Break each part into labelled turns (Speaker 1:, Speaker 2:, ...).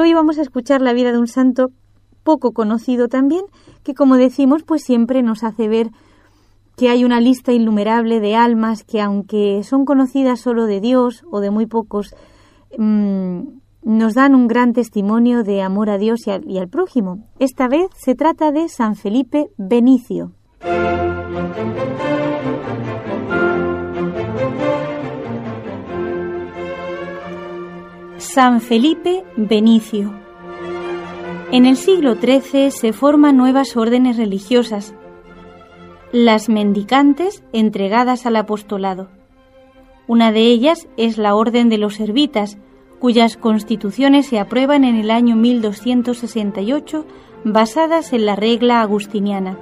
Speaker 1: Hoy vamos a escuchar la vida de un santo poco conocido también, que como decimos, pues siempre nos hace ver que hay una lista innumerable de almas que, aunque son conocidas solo de Dios o de muy pocos, nos dan un gran testimonio de amor a Dios y al prójimo. Esta vez se trata de San Felipe Benicio. San Felipe Benicio. En el siglo XIII se forman nuevas órdenes religiosas, las mendicantes entregadas al apostolado. Una de ellas es la Orden de los Servitas, cuyas constituciones se aprueban en el año 1268, basadas en la regla agustiniana.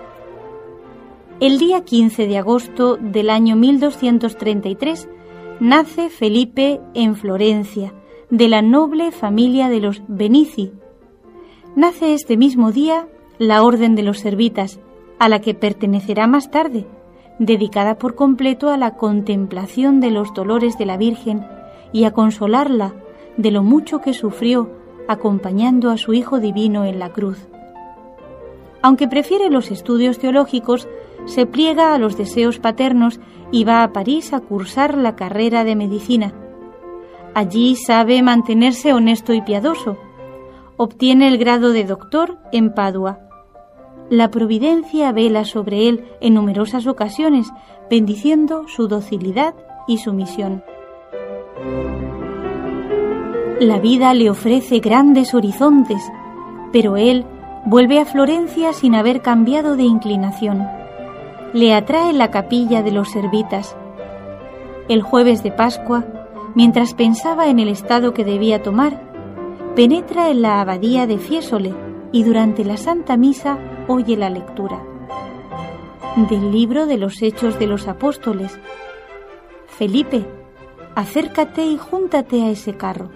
Speaker 1: El día 15 de agosto del año 1233 nace Felipe en Florencia, de la noble familia de los Benici. Nace este mismo día la Orden de los Servitas, a la que pertenecerá más tarde, dedicada por completo a la contemplación de los dolores de la Virgen y a consolarla de lo mucho que sufrió acompañando a su Hijo Divino en la cruz. Aunque prefiere los estudios teológicos, se pliega a los deseos paternos y va a París a cursar la carrera de medicina. Allí sabe mantenerse honesto y piadoso. Obtiene el grado de doctor en Padua. La providencia vela sobre él en numerosas ocasiones, bendiciendo su docilidad y sumisión. La vida le ofrece grandes horizontes, pero él vuelve a Florencia sin haber cambiado de inclinación. Le atrae la capilla de los Servitas. El jueves de Pascua, mientras pensaba en el estado que debía tomar, penetra en la abadía de Fiesole y durante la Santa Misa oye la lectura del libro de los Hechos de los Apóstoles. Felipe, acércate y júntate a ese carro.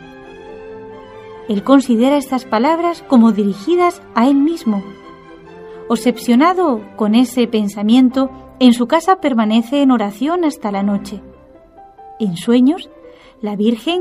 Speaker 1: Él considera estas palabras como dirigidas a él mismo. Obsesionado con ese pensamiento, en su casa permanece en oración hasta la noche. En sueños, la Virgen